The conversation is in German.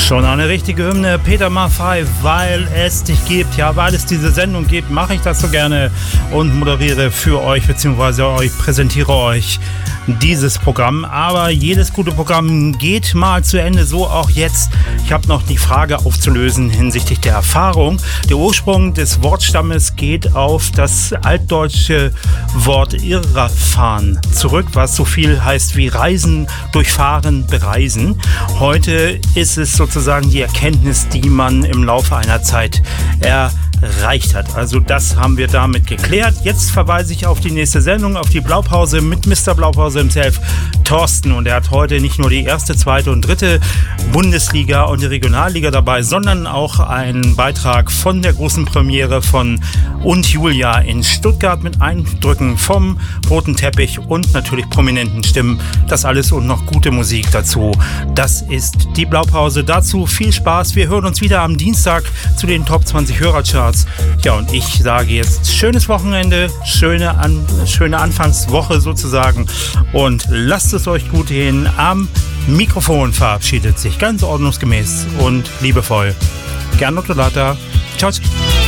Schon eine richtige Hymne, Peter Maffay, weil es dich gibt. Ja, weil es diese Sendung gibt, mache ich das so gerne und moderiere für euch bzw. präsentiere euch dieses Programm. Aber jedes gute Programm geht mal zu Ende, so auch jetzt. Ich habe noch die Frage aufzulösen hinsichtlich der Erfahrung. Der Ursprung des Wortstammes geht auf das altdeutsche Wort irrafahren zurück, was so viel heißt wie reisen, durchfahren, bereisen. Heute ist es sozusagen die Erkenntnis, die man im Laufe einer Zeit erreicht hat. Also das haben wir damit geklärt. Jetzt verweise ich auf die nächste Sendung, auf die Blaupause mit Mr. Blaupause himself, Thorsten. Und er hat heute nicht nur die erste, zweite und dritte Bundesliga und die Regionalliga dabei, sondern auch einen Beitrag von der großen Premiere von Und Julia in Stuttgart mit Eindrücken vom roten Teppich und natürlich prominenten Stimmen. Das alles und noch gute Musik dazu. Das ist die Blaupause. Dazu viel Spaß. Wir hören uns wieder am Dienstag zu den Top 20 Hörercharts. Ja, und ich sage jetzt schönes Wochenende, schöne Anfangswoche sozusagen und lasst es euch gut gehen. Am Mikrofon verabschiedet sich ganz ordnungsgemäß und liebevoll Gernot Dolata. Ciao.